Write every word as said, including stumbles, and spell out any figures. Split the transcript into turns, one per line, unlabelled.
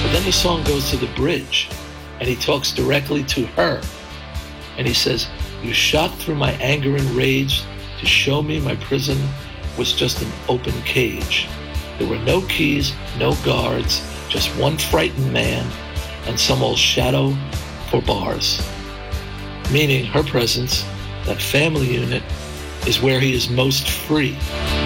But then the song goes to the bridge, and he talks directly to her. And he says, "You shot through my anger and rage to show me my prison was just an open cage. There were no keys, no guards, just one frightened man and some old shadow for bars." Meaning her presence, that family unit, is where he is most free.